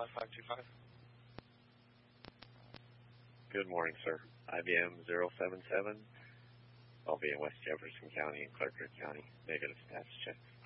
line 525. Good morning, sir. IBM 077. I'll be in West Jefferson County and Clerkett County. Negative status check.